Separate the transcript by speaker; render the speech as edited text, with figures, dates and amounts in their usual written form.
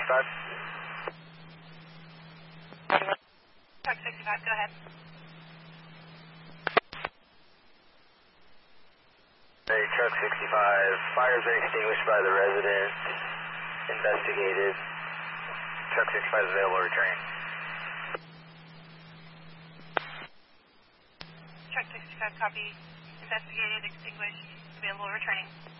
Speaker 1: 65.
Speaker 2: Truck 65, go ahead.
Speaker 1: Hey, truck 65. Fire's been extinguished by the resident. Investigated. Truck 65 is available, returning.
Speaker 2: Truck 65, copy. Investigated, extinguished, available, returning.